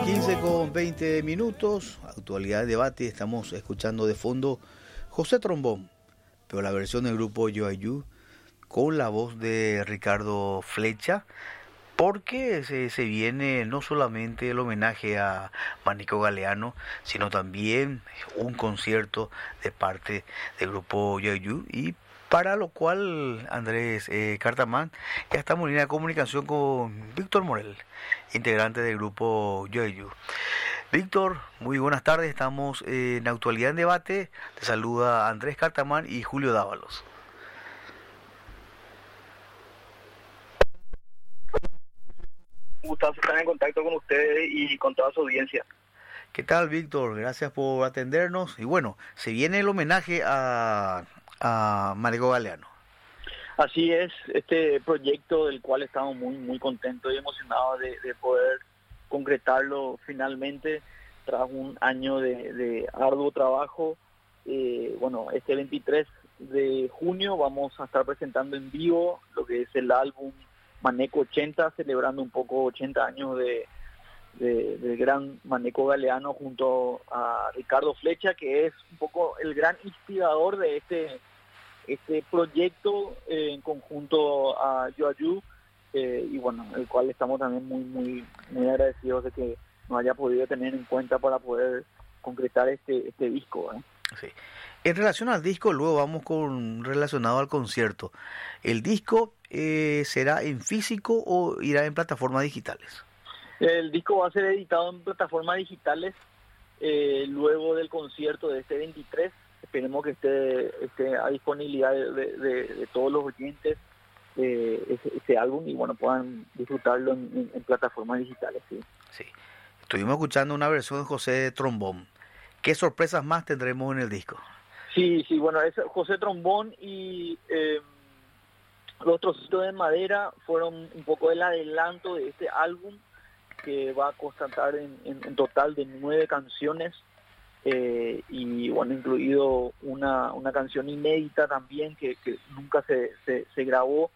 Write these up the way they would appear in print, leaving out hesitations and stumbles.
15:20, actualidad de debate, estamos escuchando de fondo José Trombón, pero la versión del grupo Yo Ayú, con la voz de Ricardo Flecha, porque se viene no solamente el homenaje a Manico Galeano, sino también un concierto de parte del grupo Yo Ayú, y para lo cual Andrés Cartamán ya estamos en línea de comunicación con Víctor Morel, integrante del grupo Yo Ayú. Víctor, muy buenas tardes, estamos en Actualidad en Debate, te saluda Andrés Cartamán y Julio Dávalos. Un gustazo estar en contacto con ustedes y con toda su audiencia. ¿Qué tal, Víctor? Gracias por atendernos. Y bueno, se viene el homenaje a Manico Galeano. Así es, este proyecto del cual estamos muy contentos y emocionados de poder concretarlo finalmente tras un año de arduo trabajo. Bueno, este 23 de junio vamos a estar presentando en vivo lo que es el álbum Maneco 80, celebrando un poco 80 años del gran Manico Galeano junto a Ricardo Flecha, que es un poco el gran inspirador de este proyecto en conjunto a Yo Ayú, y bueno, el cual estamos también muy agradecidos de que nos haya podido tener en cuenta para poder concretar este disco, ¿eh? Sí. En relación al disco, luego vamos relacionado al concierto. ¿El disco será en físico o irá en plataformas digitales? El disco va a ser editado en plataformas digitales luego del concierto de este 23. Esperemos que esté a disponibilidad de todos los oyentes ese álbum y bueno, puedan disfrutarlo en plataformas digitales. Sí. Sí. Estuvimos escuchando una versión de José Trombón. ¿Qué sorpresas más tendremos en el disco? Sí, bueno, es José Trombón y los trocitos de madera fueron un poco el adelanto de este álbum, que va a constar en total de 9 canciones, y bueno, incluido una canción inédita también que nunca se grabó,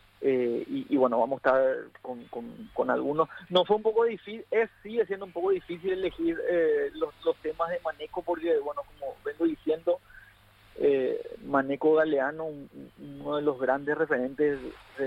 y bueno, vamos a estar con algunos. No fue un poco difícil, sigue siendo un poco difícil elegir los temas de Manico, porque bueno, como vengo diciendo, Manico Galeano, uno de los grandes referentes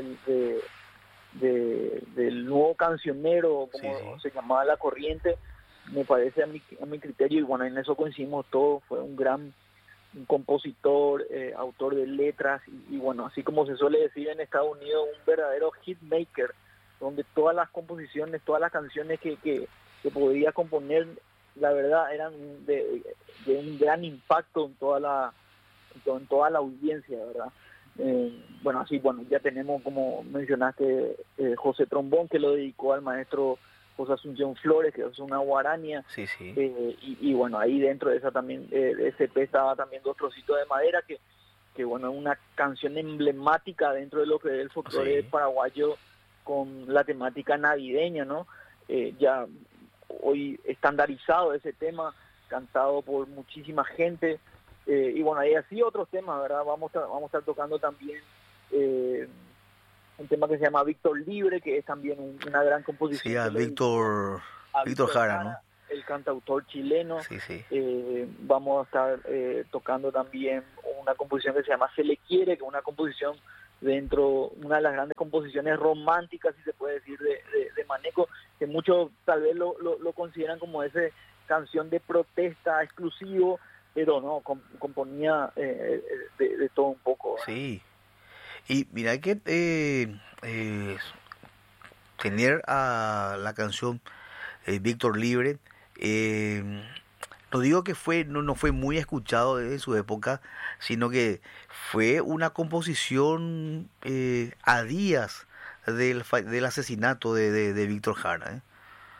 del nuevo cancionero, como se llamaba la corriente, me parece a mi criterio, y bueno, en eso coincidimos todos. Fue un compositor, autor de letras, y bueno, así como se suele decir en Estados Unidos, un verdadero hitmaker, donde todas las composiciones, todas las canciones que podía componer, la verdad, eran de un gran impacto en toda la audiencia, ¿verdad? Bueno, ya tenemos, como mencionaste, José Trombón, que lo dedicó al maestro José Asunción Flores, que es una guarania. Sí. Y bueno, ahí dentro de esa también, de ese EP, estaba también Dos Trocitos de Madera, que bueno, es una canción emblemática dentro de lo que es el folclore paraguayo, con la temática navideña, ¿no? Ya hoy estandarizado ese tema, cantado por muchísima gente. Y bueno, hay así otros temas, ¿verdad? Vamos a estar tocando también un tema que se llama Víctor Libre, que es también una gran composición. Sí, a Víctor Jara, ¿no? El cantautor chileno. Sí. Vamos a estar tocando también una composición que se llama Se le quiere, que es una composición una de las grandes composiciones románticas, si se puede decir, de Manico, que muchos tal vez lo consideran como esa canción de protesta exclusivo, pero no, componía de todo un poco, ¿verdad? Sí, y mira que tener a la canción Víctor Libre, no digo que no fue muy escuchado en su época, sino que fue una composición a días del asesinato de Víctor Jara, ¿eh?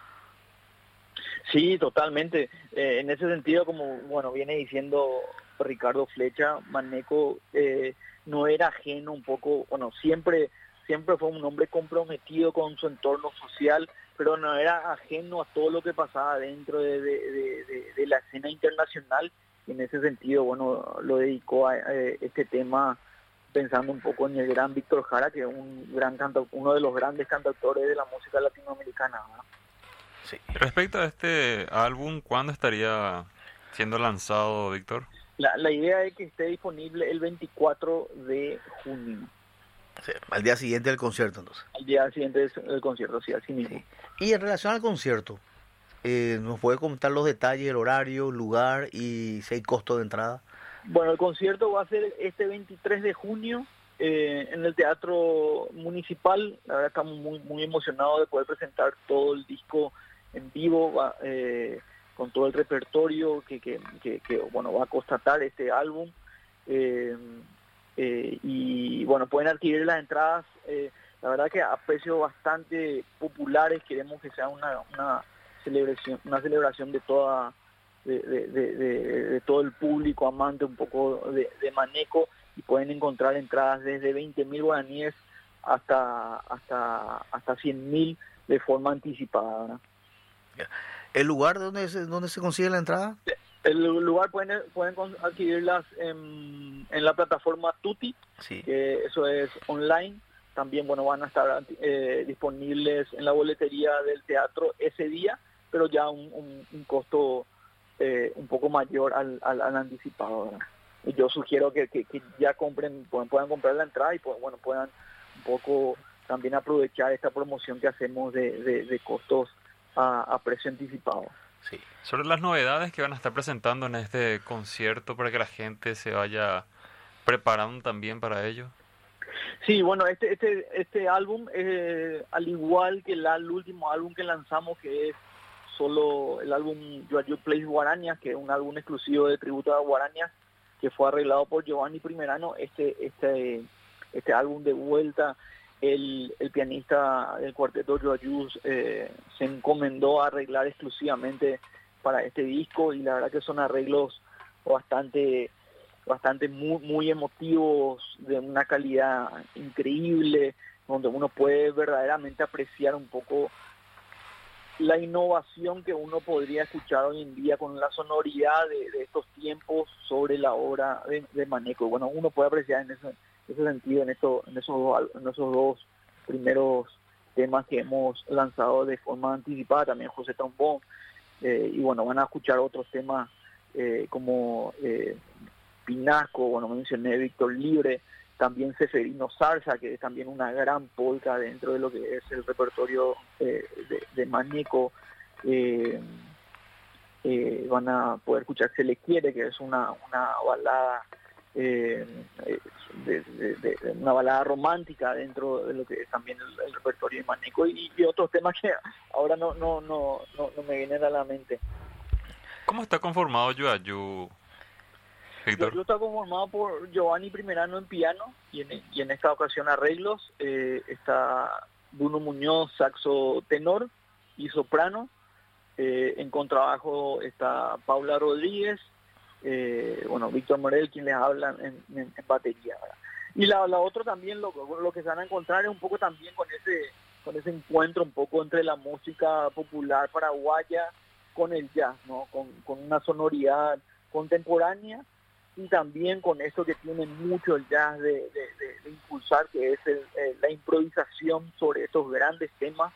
Sí, totalmente. En ese sentido, como bueno viene diciendo Ricardo Flecha, Manico no era ajeno un poco, bueno, siempre fue un hombre comprometido con su entorno social, pero no era ajeno a todo lo que pasaba dentro de la escena internacional. Y en ese sentido, bueno, lo dedicó a este tema pensando un poco en el gran Víctor Jara, que es uno de los grandes cantautores de la música latinoamericana, ¿no? Sí. Respecto a este álbum, ¿cuándo estaría siendo lanzado, Víctor? La idea es que esté disponible el 24 de junio. Sí, al día siguiente del concierto, entonces. Al día siguiente del concierto, sí, así mismo. Sí. Y en relación al concierto, ¿nos puede comentar los detalles, el horario, lugar y si hay costo de entrada? Bueno, el concierto va a ser este 23 de junio en el Teatro Municipal. La verdad estamos muy emocionados de poder presentar todo el disco en vivo, con todo el repertorio que bueno, va a constatar este álbum. Y bueno, pueden adquirir las entradas, la verdad que a precios bastante populares. Queremos que sea una celebración de toda de todo el público amante un poco de Maneco, y pueden encontrar entradas desde 20.000 guaraníes hasta 100.000 de forma anticipada, ¿verdad? ¿El lugar donde se consigue la entrada? El lugar pueden adquirirlas en la plataforma Tutti, Sí. que eso es online. También, bueno, van a estar disponibles en la boletería del teatro ese día, pero ya un costo un poco mayor al anticipado, ¿verdad? Y yo sugiero que ya puedan comprar la entrada y bueno, puedan un poco también aprovechar esta promoción que hacemos de costos a precio anticipado. Sí. Sobre las novedades que van a estar presentando en este concierto para que la gente se vaya preparando también para ello. Sí, bueno, este álbum, al igual que el último álbum que lanzamos, que es solo el álbum You Plays Guarañas, que es un álbum exclusivo de tributo a Guarañas, que fue arreglado por Giovanni Primerano. Este álbum de vuelta, el pianista del cuarteto Yoayú se encomendó a arreglar exclusivamente para este disco, y la verdad que son arreglos bastante muy emotivos, de una calidad increíble, donde uno puede verdaderamente apreciar un poco la innovación que uno podría escuchar hoy en día con la sonoridad de estos tiempos sobre la obra de Maneco. Bueno, uno puede apreciar en ese sentido en esos dos primeros temas que hemos lanzado de forma anticipada, también José Trombón, y bueno, van a escuchar otros temas como Pinasco, bueno, mencioné Víctor Libre, también Seferino Zarza, que es también una gran polca dentro de lo que es el repertorio de Maneco. Van a poder escuchar Se le quiere, que es una balada una balada romántica dentro de lo que es también el repertorio de Maneco, y otros temas que ahora no me vienen a la mente. ¿Cómo está conformado Yoayú, Víctor? Yo está conformado por Giovanni Primerano en piano y en esta ocasión arreglos. Está Bruno Muñoz, saxo tenor y soprano. En contrabajo está Paula Rodríguez. Bueno, Víctor Morel, quien les habla en batería, ¿verdad? Y la otra también, lo que se van a encontrar es un poco también con ese encuentro un poco entre la música popular paraguaya con el jazz, ¿no? Con una sonoridad contemporánea, y también con eso que tiene mucho el jazz de impulsar, que es la improvisación sobre estos grandes temas,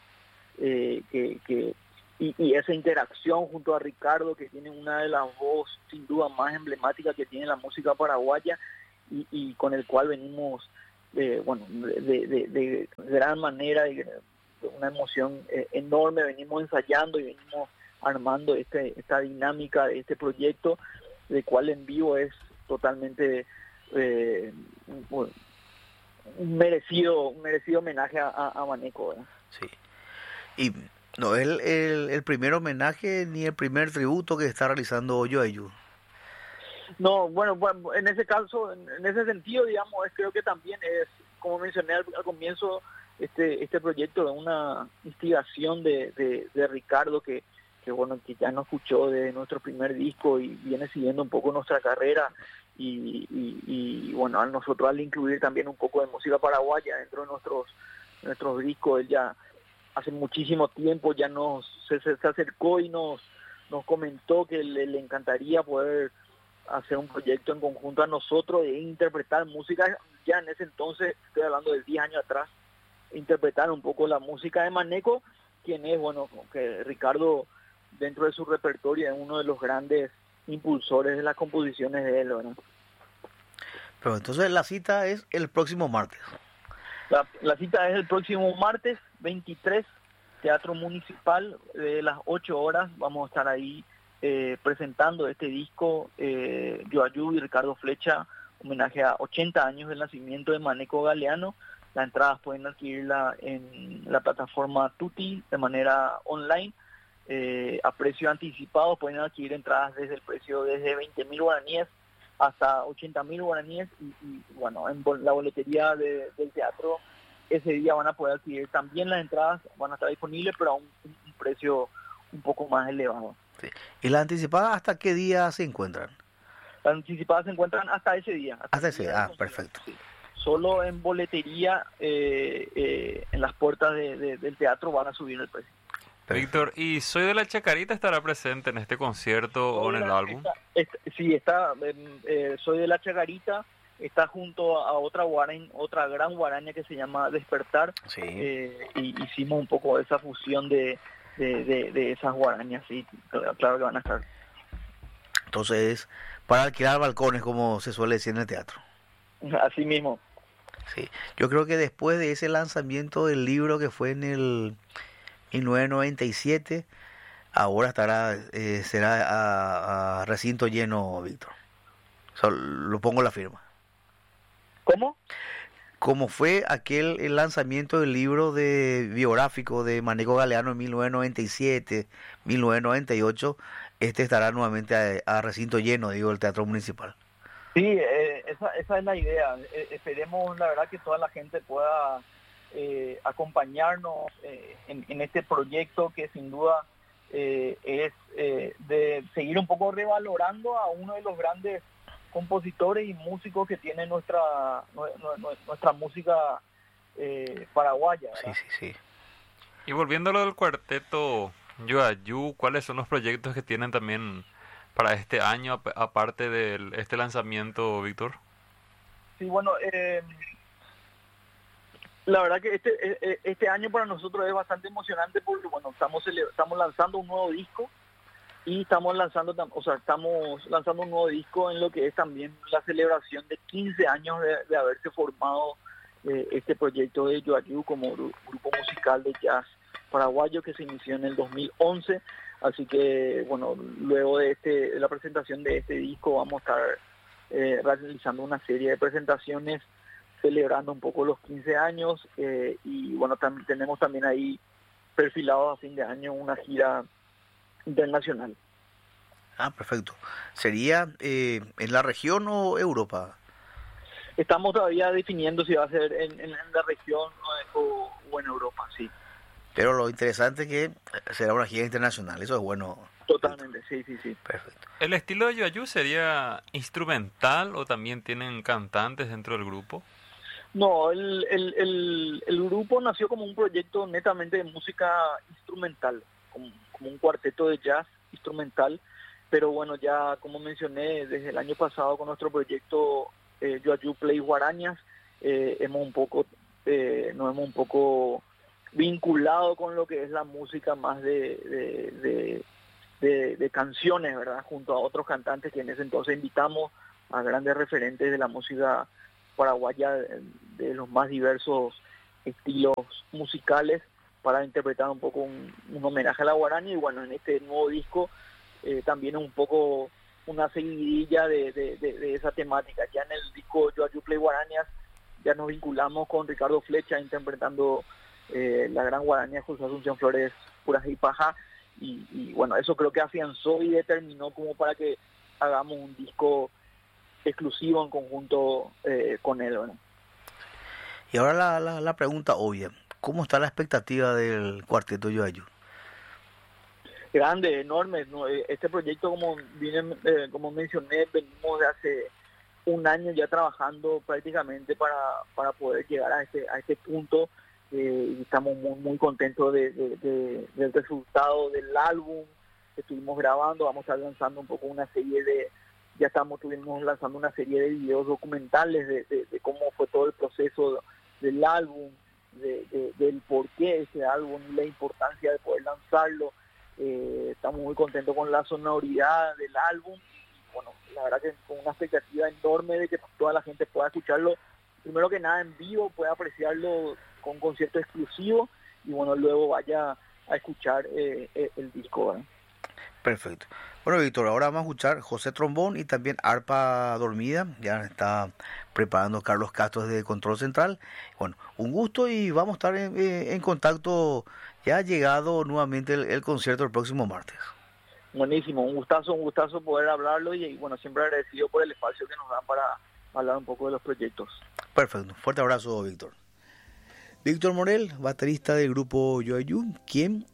y esa interacción junto a Ricardo, que tiene una de las voces sin duda más emblemáticas que tiene la música paraguaya, y con el cual venimos bueno, de gran manera y de una emoción enorme, venimos ensayando y venimos armando esta dinámica de este proyecto, de cual en vivo es totalmente un merecido homenaje a Maneco, ¿verdad? Sí. Y no es el primer homenaje ni el primer tributo que está realizando Yoayú. No, bueno, en ese caso, en ese sentido, digamos, creo que también es, como mencioné al comienzo, este proyecto es una instigación de Ricardo, que bueno, que ya nos escuchó de nuestro primer disco y viene siguiendo un poco nuestra carrera, y bueno, a nosotros al incluir también un poco de música paraguaya dentro de nuestros discos, él ya hace muchísimo tiempo ya se acercó y nos comentó que le encantaría poder hacer un proyecto en conjunto a nosotros e interpretar música. Ya en ese entonces, estoy hablando de 10 años atrás, interpretar un poco la música de Maneco, quién es, bueno, que Ricardo dentro de su repertorio es uno de los grandes impulsores de las composiciones de él, ¿verdad? Pero entonces la cita es el próximo martes. La cita es el próximo martes 23, Teatro Municipal, de las 8 horas. Vamos a estar ahí presentando este disco, Yo Ayú y Ricardo Flecha, homenaje a 80 años del nacimiento de Maneco Galeano. Las entradas pueden adquirirla en la plataforma Tutti de manera online. A precio anticipado pueden adquirir entradas desde el precio desde 20.000 guaraníes hasta 80.000 guaraníes y bueno, en la boletería del teatro ese día van a poder adquirir también las entradas, van a estar disponibles pero a un precio un poco más elevado. Sí. ¿Y las anticipadas hasta qué día se encuentran? Las anticipadas se encuentran hasta ese día. Hasta ese día, perfecto. Sí. Solo en boletería, en las puertas del teatro van a subir el precio. Víctor, ¿y Soy de la Chacarita estará presente en este concierto o en el álbum? Sí, está. Soy de la Chacarita, está junto a otra gran guaraña que se llama Despertar. Sí. Y hicimos un poco esa fusión de esas guarañas, sí, claro que van a estar. Entonces, para alquilar balcones, como se suele decir en el teatro. Así mismo. Sí, yo creo que después de ese lanzamiento del libro que fue en el 1997, ahora será a recinto lleno, Víctor. Lo pongo la firma. ¿Cómo? Como fue el lanzamiento del libro biográfico de Maneco Galeano en 1997, 1998, este estará nuevamente a recinto lleno, digo, el Teatro Municipal. Sí, esa es la idea. Esperemos, la verdad, que toda la gente pueda acompañarnos en este proyecto que sin duda es de seguir un poco revalorando a uno de los grandes compositores y músicos que tiene nuestra música paraguaya, ¿verdad? Sí. Y volviendo a lo del cuarteto Yo Ayú, ¿cuáles son los proyectos que tienen también para este año, aparte de este lanzamiento, Víctor? Sí, bueno, la verdad que este año para nosotros es bastante emocionante porque, bueno, estamos lanzando un nuevo disco y estamos lanzando un nuevo disco en lo que es también la celebración de 15 años de haberse formado este proyecto de Yo Ayú como grupo musical de jazz paraguayo que se inició en el 2011. Así que, bueno, luego de la presentación de este disco vamos a estar realizando una serie de presentaciones celebrando un poco los 15 años y, bueno, tenemos también ahí perfilado a fin de año una gira internacional. Ah, perfecto. ¿Sería en la región o Europa? Estamos todavía definiendo si va a ser en la región o en Europa, sí. Pero lo interesante es que será una gira internacional, eso es bueno. Totalmente, sí. Perfecto. ¿El estilo de Yo Ayú sería instrumental o también tienen cantantes dentro del grupo? No, el grupo nació como un proyecto netamente de música instrumental, como un cuarteto de jazz instrumental, pero bueno, ya como mencioné, desde el año pasado con nuestro proyecto Yo Ayú Play Guarañas, nos hemos un poco vinculado con lo que es la música más de canciones, ¿verdad? Junto a otros cantantes que en ese entonces invitamos a grandes referentes de la música paraguaya de los más diversos estilos musicales para interpretar un poco un homenaje a la guaraña. Y bueno, en este nuevo disco también un poco una seguidilla de esa temática. Ya en el disco Yo Ayú Play Guarañas ya nos vinculamos con Ricardo Flecha interpretando la gran guaraña José Asunción Flores Puras y Paja y bueno, eso creo que afianzó y determinó como para que hagamos un disco exclusivo en conjunto con él, ¿no? Y ahora la pregunta obvia, ¿cómo está la expectativa del cuarteto Yo Ayú? Grande, enorme, ¿no? Este proyecto, como mencioné, venimos de hace un año ya trabajando prácticamente para poder llegar a este punto y estamos muy contentos del resultado del álbum que estuvimos grabando. Vamos a estar lanzando un poco una serie estuvimos lanzando una serie de videos documentales de cómo fue todo el proceso del álbum, del porqué de ese álbum y la importancia de poder lanzarlo. Estamos muy contentos con la sonoridad del álbum. Bueno, la verdad que con una expectativa enorme de que toda la gente pueda escucharlo, primero que nada en vivo, pueda apreciarlo con concierto exclusivo y bueno, luego vaya a escuchar el disco, ¿verdad? Perfecto. Bueno, Víctor, ahora vamos a escuchar José Trombón y también Arpa Dormida. Ya está preparando Carlos Castro desde Control Central. Bueno, un gusto y vamos a estar en contacto. Ya ha llegado nuevamente el concierto el próximo martes. Buenísimo, un gustazo poder hablarlo y bueno, siempre agradecido por el espacio que nos dan para hablar un poco de los proyectos. Perfecto, fuerte abrazo, Víctor. Víctor Morel, baterista del grupo Yo Ayú, quien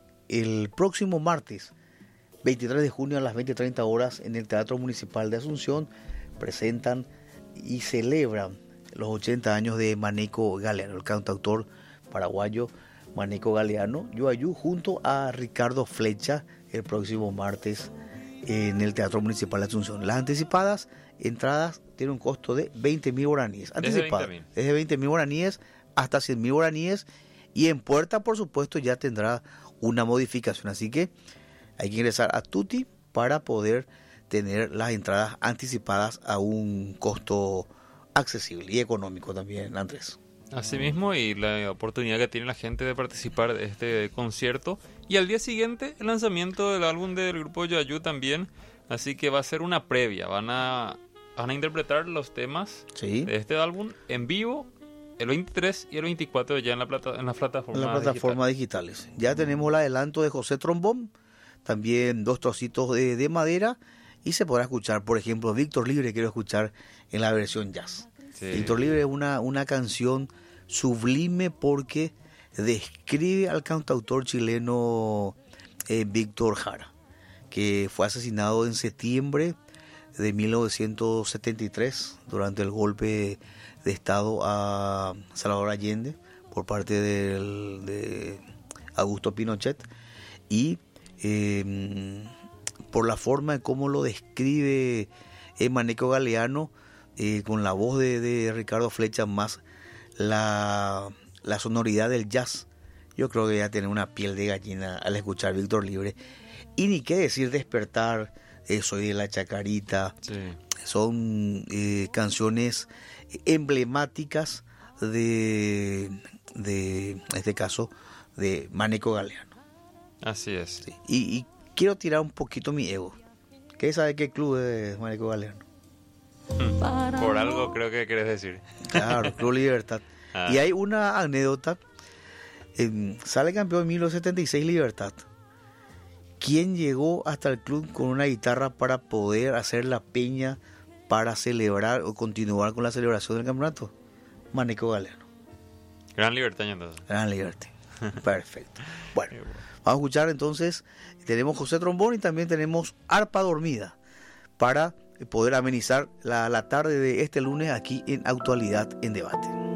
el próximo martes 23 de junio a las 20:30 horas en el Teatro Municipal de Asunción presentan y celebran los 80 años de Maneco Galeano, el cantautor paraguayo Maneco Galeano, Yo Ayú, junto a Ricardo Flecha, el próximo martes en el Teatro Municipal de Asunción. Las anticipadas entradas tienen un costo de 20.000 guaraníes. Anticipadas, desde 20.000 guaraníes hasta 100.000 guaraníes, y en puerta, por supuesto, ya tendrá una modificación. Así que hay que ingresar a Tutti para poder tener las entradas anticipadas a un costo accesible y económico también, Andrés. Asimismo, y la oportunidad que tiene la gente de participar de este concierto. Y al día siguiente, el lanzamiento del álbum del grupo Yo Ayú también. Así que va a ser una previa. Van a interpretar los temas de este álbum en vivo el 23 y el 24 ya en las plataformas digitales. Ya tenemos el adelanto de José Trombón, también 2 trocitos de madera, y se podrá escuchar, por ejemplo, Víctor Libre, quiero escuchar en la versión jazz. Sí. Víctor Libre es una canción sublime porque describe al cantautor chileno Víctor Jara, que fue asesinado en septiembre de 1973 durante el golpe de Estado a Salvador Allende por parte de Augusto Pinochet, y por la forma en cómo lo describe Maneco Galeano, con la voz de Ricardo Flecha más la sonoridad del jazz, yo creo que ya tiene una piel de gallina al escuchar Víctor Libre. Y ni qué decir Despertar, Soy de la Chacarita, sí. Son canciones emblemáticas de este caso de Maneco Galeano. Así es. Sí. Y quiero tirar un poquito mi ego. ¿Qué sabe qué club es Maneco Galeano? Por algo creo que querés decir. Claro, Club Libertad. Y hay una anécdota. Sale campeón en 1976 Libertad. ¿Quién llegó hasta el club con una guitarra para poder hacer la peña para celebrar o continuar con la celebración del campeonato? Maneco Galeano. Gran Libertad entonces. Gran Libertad. Perfecto. Bueno, vamos a escuchar entonces. Tenemos José Trombón y también tenemos Arpa Dormida para poder amenizar la tarde de este lunes aquí en Actualidad en Debate.